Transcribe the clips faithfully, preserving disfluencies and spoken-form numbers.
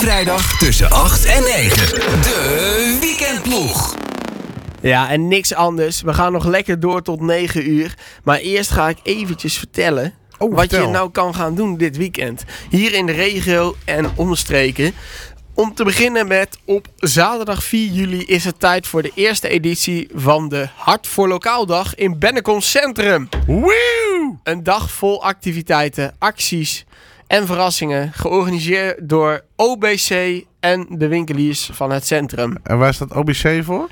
vrijdag tussen acht en negen. De Weekendploeg. Ja, en niks anders. We gaan nog lekker door tot negen uur. Maar eerst ga ik eventjes vertellen Oh, wat vertel. je nou kan gaan doen dit weekend. Hier in de regio en omstreken. Om te beginnen met op zaterdag vier juli is het tijd voor de eerste editie van de Hart voor Lokaaldag in Bennekom Centrum. Woe! Een dag vol activiteiten, acties en verrassingen. Georganiseerd door O B C en de winkeliers van het centrum. En waar staat O B C voor?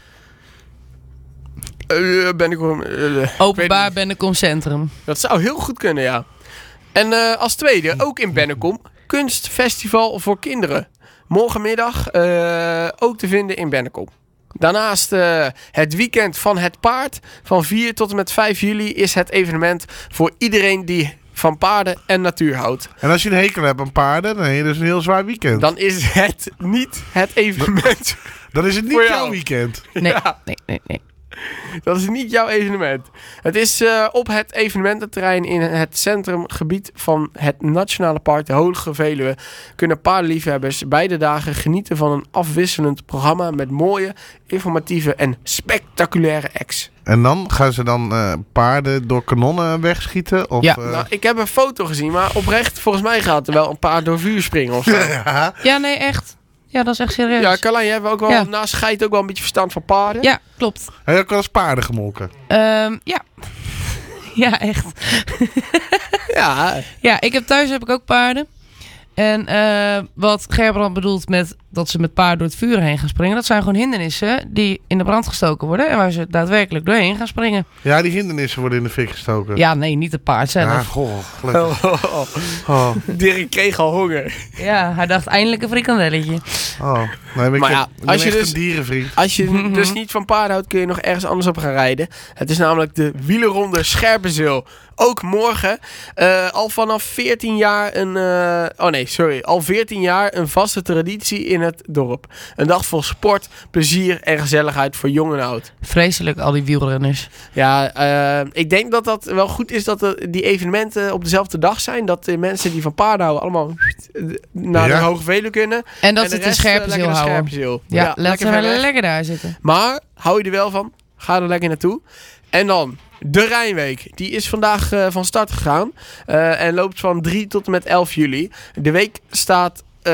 Uh, Bennekom... Uh, Openbaar Bennekom Centrum. Dat zou heel goed kunnen, ja. En uh, als tweede, ook in Bennekom, kunstfestival voor kinderen. Morgenmiddag uh, ook te vinden in Bennekom. Daarnaast uh, het weekend van het paard. Van vier tot en met vijf juli is het evenement voor iedereen die van paarden en natuur houdt. En als je een hekel hebt aan paarden, dan heb je dus een heel zwaar weekend. Dan is het niet het evenement. Dan is het niet voor jouw jou. weekend. Nee, Ja. nee, nee, nee. Dat is niet jouw evenement. Het is uh, op het evenemententerrein in het centrumgebied van het Nationale Park de Hoge Veluwe kunnen paardenliefhebbers beide dagen genieten van een afwisselend programma met mooie, informatieve en spectaculaire acts. En dan gaan ze dan uh, paarden door kanonnen wegschieten? Of, Ja. uh, Nou, ik heb een foto gezien, maar oprecht, volgens mij gaat er wel een paard door vuur springen of zo. ja. Ja, nee, echt. Ja, dat is echt serieus. Ja, Carlijn, jij hebt ook wel Ja. naast geit ook wel een beetje verstand van paarden. Ja, klopt. Heb je ook wel eens paarden gemolken? Ehm, ja. Ja, echt. Ja, Ja, ik heb thuis heb ik ook paarden. En eh, wat Gerbrand bedoelt met dat ze met paarden door het vuur heen gaan springen, dat zijn gewoon hindernissen die in de brand gestoken worden en waar ze daadwerkelijk doorheen gaan springen. Ja, die hindernissen worden in de fik gestoken. Ja, nee, niet het paard zelf. Ja, Ja, goh, gelukkig. oh, oh, Oh, Dirk kreeg al honger. hij dacht eindelijk een frikandelletje. oh. Nee, maar ik, Maar heb- ja, ik ben als je echt dus- een dierenvriend. Als je dus niet van paarden houdt, kun je nog ergens anders op gaan rijden. Het is namelijk de wielerronde Scherpenzeel. Ook morgen. Uh, al vanaf veertien jaar een... Uh, oh nee, sorry. Al veertien jaar een vaste traditie in het dorp. Een dag vol sport, plezier en gezelligheid voor jong en oud. Vreselijk, al die wielrenners. Ja, uh, ik denk dat dat wel goed is dat er die evenementen op dezelfde dag zijn. Dat de mensen die van paarden houden allemaal naar Ja. de Hoge Veluwe kunnen. En dat En ze de het in rest, uh, Scherpenzeel lekker naar houden. Scherpenzeel. Ja, laat lekker ze ver wel weg. lekker daar zitten. Maar hou je er wel van? Ga er lekker naartoe. En dan de Rijnweek. Die is vandaag uh, van start gegaan. Uh, en loopt van drie tot en met elf juli. De week staat uh,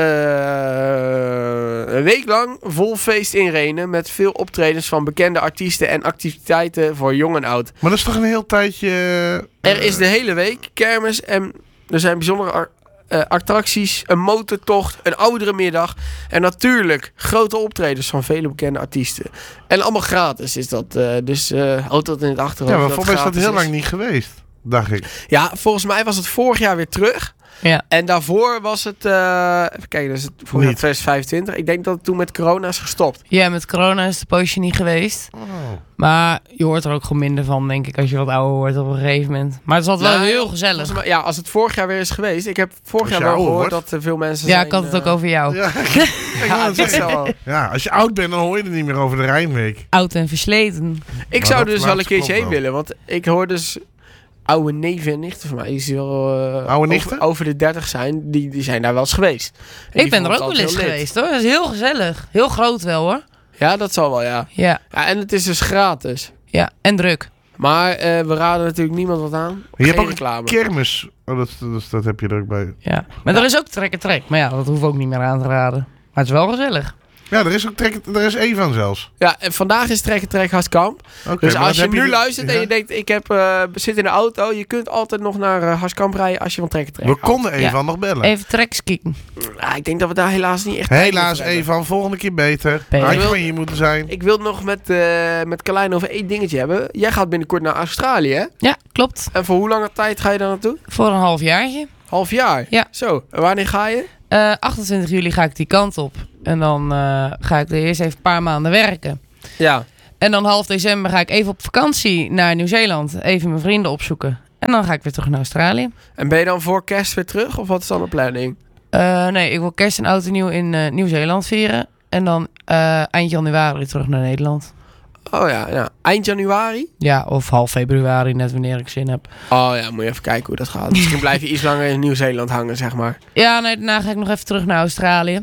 een week lang vol feest in Rhenen. Met veel optredens van bekende artiesten en activiteiten voor jong en oud. Maar dat is toch een heel tijdje... uh, Er is de hele week kermis en er zijn bijzondere ar- uh, attracties, een motortocht, een ouderenmiddag en natuurlijk grote optredens van vele bekende artiesten. En allemaal gratis is dat, uh, dus uh, houd dat in het achterhoofd. Ja, maar dat volgens mij is dat gratis heel is. lang niet geweest, dacht ik. Ja, volgens mij was het vorig jaar weer terug. Ja. En daarvoor was het, uh, even kijken, dus het vorig jaar Niet. twintig vijfentwintig. Ik denk dat het toen met corona is gestopt. Ja, met corona is het een poosje niet geweest. Oh. Maar je hoort er ook gewoon minder van, denk ik, als je wat ouder wordt op een gegeven moment. Maar het is altijd wel Nou, heel gezellig. Volgens mij- ja, als het vorig jaar weer is geweest. Ik heb vorig Als jaar je wel ouder gehoord wordt. dat er veel mensen Ja, zijn, ik had het ook uh, over jou. Ja, Ja, dat is wel. ja, als je oud bent, dan hoor je er niet meer over de Rijnweek. Oud en versleten. Ik Maar zou dat dus wel een laatste keertje heen klopt wel. willen. Want ik hoor dus oude neven en nichten van mij. Die wel, uh, Oude nichten? Over, over de dertig zijn. Die, die zijn daar wel eens geweest. En Ik die ben er vonden ook het wel eens altijd heel geweest, hoor. Dat is heel gezellig. Heel groot wel, hoor. lit. Ja, dat zal wel, ja. Ja, ja. En het is dus gratis. ja. En druk. Maar uh, we raden natuurlijk niemand wat aan. Je hebt Geen ook reclame. een kermis. Oh, dat, dat, dat heb je er ook bij. Ja. Maar er is ook trek en trek. Maar ja, dat hoef ik ook niet meer aan te raden. Maar het is wel gezellig. Ja, er is ook trek, er is één van zelfs. Ja, en vandaag is Trek en Trek Harskamp. Oké, Dus maar als dat je heb nu de- luistert en ja. je denkt, ik heb, uh, zit in de auto. Je kunt altijd nog naar uh, Harskamp rijden als je van Trek en Trek We houdt. konden één Ja. van nog bellen. Even treks kieken. Ja, ik denk dat we daar helaas niet echt tijd Helaas, voor hebben. één van volgende keer beter. Beter. Had Ik je wil- van hier moeten zijn. Ik wil het nog met, uh, met Carlijn over één dingetje hebben. Jij gaat binnenkort naar Australië, hè? Ja, klopt. En voor hoe lange tijd ga je daar naartoe? Voor een halfjaartje. Half jaar? Ja. Zo, en wanneer ga je? Uh, achtentwintig juli ga ik die kant op. En dan uh, ga ik er eerst even een paar maanden werken. Ja. En dan half december ga ik even op vakantie naar Nieuw-Zeeland. Even mijn vrienden opzoeken. En dan ga ik weer terug naar Australië. En ben je dan voor kerst weer terug? Of wat is dan de planning? Uh, nee, ik wil kerst en oud en nieuw in uh, Nieuw-Zeeland vieren. En dan uh, eind januari terug naar Nederland. Oh ja, ja. Eind januari? Ja, of half februari, net wanneer ik zin heb. Oh ja, moet je even kijken hoe dat gaat. Misschien blijf je iets langer in Nieuw-Zeeland hangen, zeg maar. Ja, nee, daarna ga ik nog even terug naar Australië.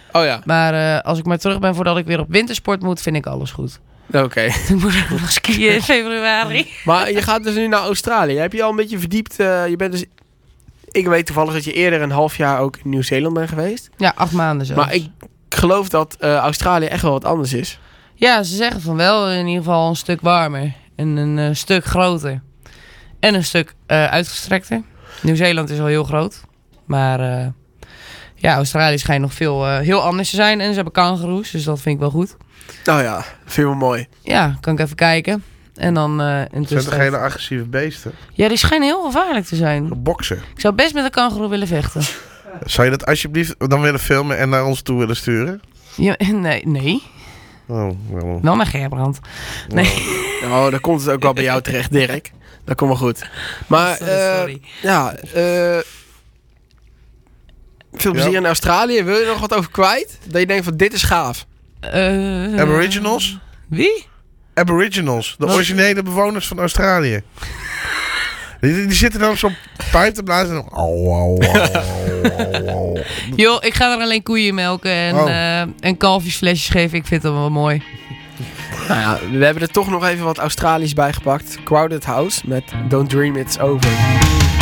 Oh ja, Maar uh, als ik maar terug ben voordat ik weer op wintersport moet, vind ik alles goed. oké. Okay. Ik moet nog skiën in februari. Maar je gaat dus nu naar Australië. Heb je al een beetje verdiept? Uh, je bent dus... Ik weet toevallig dat je eerder een half jaar ook in Nieuw-Zeeland bent geweest. Ja, acht maanden zelfs. Maar ik geloof dat uh, Australië echt wel wat anders is. Ja, ze zeggen van wel in ieder geval een stuk warmer. En een uh, stuk groter. En een stuk uh, uitgestrekter. Nieuw-Zeeland is al heel groot. Maar uh, ja, Australië schijnt nog veel uh, heel anders te zijn. En ze hebben kangoeroes, dus dat vind ik wel goed. Nou ja, vind ik wel mooi. Ja, kan ik even kijken. En dan uh, intussen... Zijn toch hele agressieve beesten? Ja, die schijnen heel gevaarlijk te zijn. Boksen. Ik zou best met een kangoeroe willen vechten. Zou je dat alsjeblieft dan willen filmen en naar ons toe willen sturen? Ja, nee, nee. Oh, wel. Wel naar Gerbrand. Nee. Nou, dan komt het ook wel bij jou terecht, Dirk. Dat komt wel goed. Maar, Sorry, uh, sorry. ja... Uh, veel plezier Ja. in Australië. Wil je er nog wat over kwijt? Dat je denkt van, dit is gaaf. Uh, Aboriginals? Wie? Aboriginals. De Wat? originele bewoners van Australië. Die, die zitten dan op zo'n pijp te blazen. En dan... Au, au, au, au, au. Joh, ik ga er alleen koeien melken en, Oh. uh, en kalfjesflesjes geven. Ik vind dat wel mooi. Nou ja, we hebben er toch nog even wat Australisch bij gepakt. Crowded House met Don't Dream It's Over.